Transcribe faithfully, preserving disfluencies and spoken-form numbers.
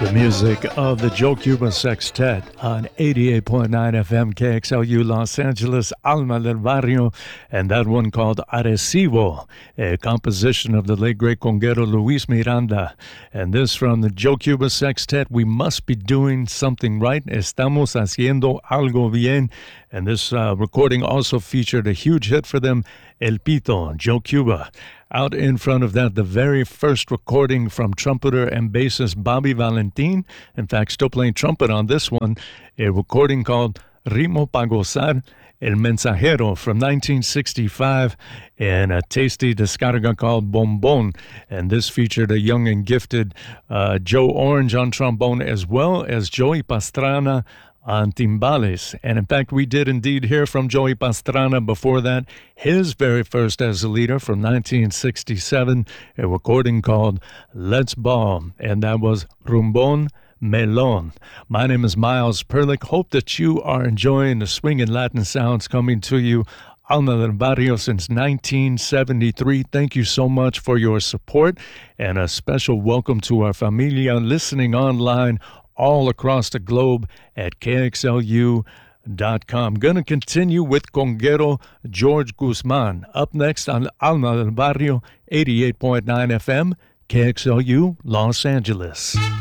The music of the Joe Cuba Sextet on eighty-eight point nine F M K X L U Los Angeles, Alma del Barrio, and that one called Arecibo, a composition of the late great conguero Luis Miranda. And this from the Joe Cuba Sextet, We Must Be Doing Something Right, Estamos Haciendo Algo Bien. And this uh, recording also featured a huge hit for them, El Pito, Joe Cuba. Out in front of that, the very first recording from trumpeter and bassist Bobby Valentin. In fact, still playing trumpet on this one, a recording called Ritmo Pa' Gozar, El Mensajero from nineteen sixty-five, and a tasty descarga called Bombón. And this featured a young and gifted uh, Joe Orange on trombone, as well as Joey Pastrana on timbales. And in fact, we did indeed hear from Joey Pastrana before that, his very first as a leader from nineteen sixty-seven, a recording called Let's Ball, and that was Rumbón Melon. My name is Miles Perlick. Hope that you are enjoying the swinging Latin sounds coming to you Alma del Barrio since nineteen seventy-three. Thank you so much for your support, and a special welcome to our familia listening online all across the globe at K X L U dot com. Going to continue with conguero George Guzman. Up next on Alma del Barrio, eighty-eight point nine F M, K X L U, Los Angeles.